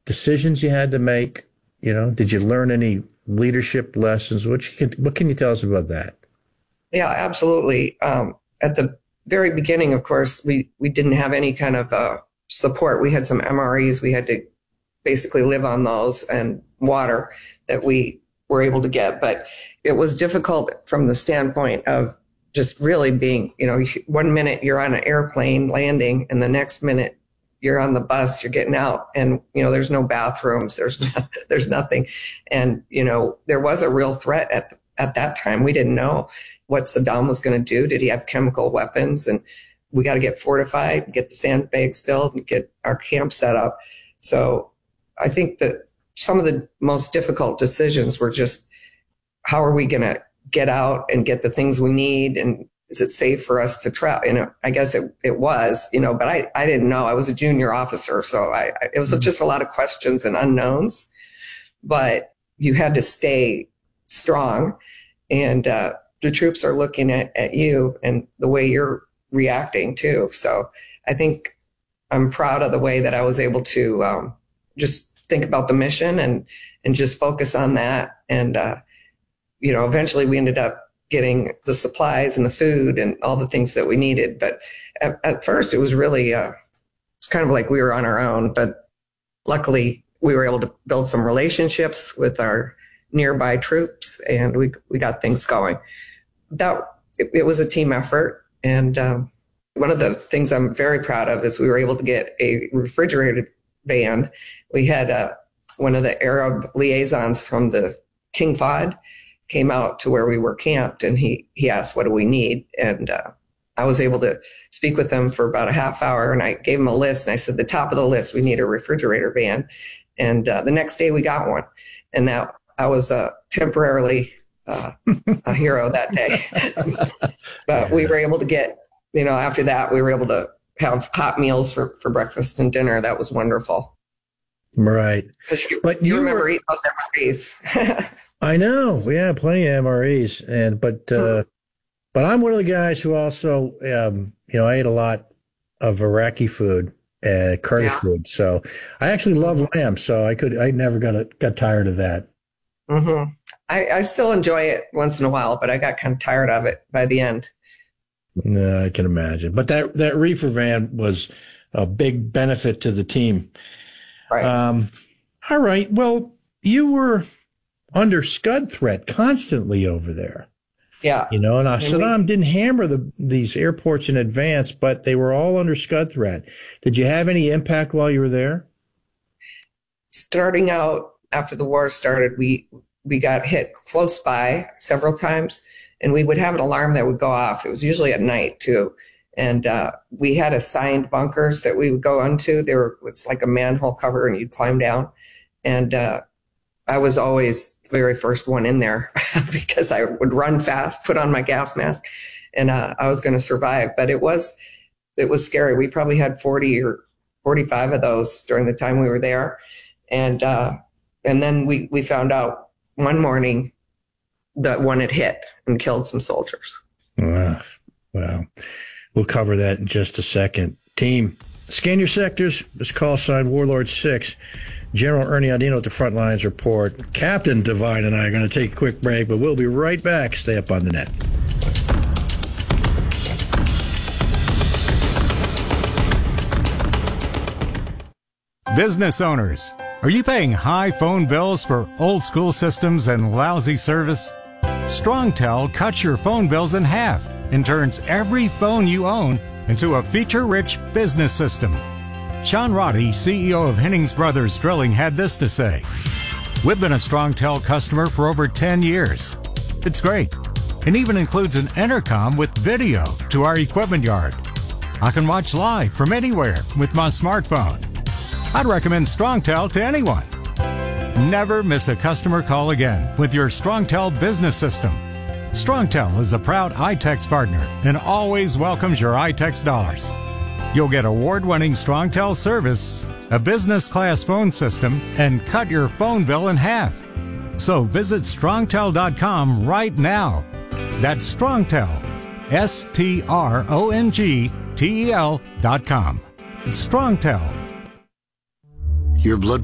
decisions you had to make? Did you learn any leadership lessons? What can you tell us about that? Yeah, absolutely. At the very beginning, of course, we didn't have any kind of support. We had some MREs. We had to basically live on those and water that we were able to get. But it was difficult from the standpoint of just really being, 1 minute you're on an airplane landing and the next minute you're on the bus, you're getting out and, there's no bathrooms, there's nothing. And, there was a real threat at that time. We didn't know what Saddam was going to do. Did he have chemical weapons? And we got to get fortified, get the sandbags filled and get our camp set up. So I think that some of the most difficult decisions were just, how are we going to get out and get the things we need? And is it safe for us to travel? I guess it was, but I didn't know. I was a junior officer. So it was just a lot of questions and unknowns, but you had to stay strong. And the troops are looking at you and the way you're reacting too. So I think I'm proud of the way that I was able to just think about the mission and just focus on that. And, eventually we ended up getting the supplies and the food and all the things that we needed. But at first it was really, it's kind of like we were on our own, but luckily we were able to build some relationships with our nearby troops and we got things going. It was a team effort. And one of the things I'm very proud of is we were able to get a refrigerated van. We had one of the Arab liaisons from the King Fahd came out to where we were camped and he asked, what do we need? And I was able to speak with him for about a half hour and I gave him a list and I said, the top of the list, we need a refrigerator van. And the next day we got one. And now I was temporarily a hero that day. But we were able to get, after that, we were able to have hot meals for breakfast and dinner. That was wonderful. Right. But you remember eating those MREs. I know. We had plenty of MREs, but I'm one of the guys who also, I ate a lot of Iraqi food, Kurdish food. So I actually love lamb. So I never got tired of that. Mm-hmm. I still enjoy it once in a while, but I got kind of tired of it by the end. No, I can imagine. But that reefer van was a big benefit to the team. Right. All right. Well, you were under Scud threat constantly over there. Yeah. And Saddam didn't hammer these airports in advance, but they were all under Scud threat. Did you have any impact while you were there? Starting out after the war started, we got hit close by several times, and we would have an alarm that would go off. It was usually at night too. And we had assigned bunkers that we would go into. It's like a manhole cover and you'd climb down. And I was always the very first one in there because I would run fast, put on my gas mask, and I was going to survive. But it was scary. We probably had 40 or 45 of those during the time we were there. And then we found out one morning that one had hit and killed some soldiers. Wow. We'll cover that in just a second. Team, scan your sectors. This call sign Warlord 6. General Ernie Audino at the front lines report. Captain Devine and I are going to take a quick break, but we'll be right back. Stay up on the net. Business owners, are you paying high phone bills for old school systems and lousy service? StrongTel cuts your phone bills in half and turns every phone you own into a feature-rich business system. Sean Roddy, CEO of Hennings Brothers Drilling, had this to say. We've been a StrongTel customer for over 10 years. It's great. It even includes an intercom with video to our equipment yard. I can watch live from anywhere with my smartphone. I'd recommend StrongTel to anyone. Never miss a customer call again with your StrongTel business system. StrongTel is a proud iTex partner and always welcomes your iTex dollars. You'll get award-winning StrongTel service, a business-class phone system, and cut your phone bill in half. So visit StrongTel.com right now. That's StrongTel, StrongTel.com. It's StrongTel. Your blood